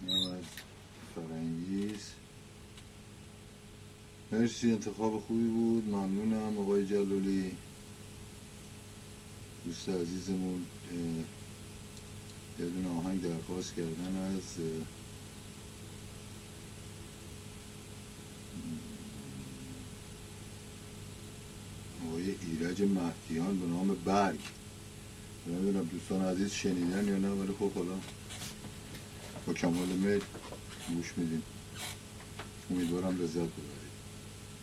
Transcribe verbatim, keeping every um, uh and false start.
اینم از فرنگیز. مرسی، انتخاب خوبی بود، ممنونم آقای جلالی. دوست عزیزمون یه دونه آهنگ درخواست کردن از آقای ایرج مهدیان به نام برگ. نمیدونم دوستان عزیز شنیدن یا نه، ولی خب حالا با کمال میل گوش میدیم، امیدوارم لذت ببرید.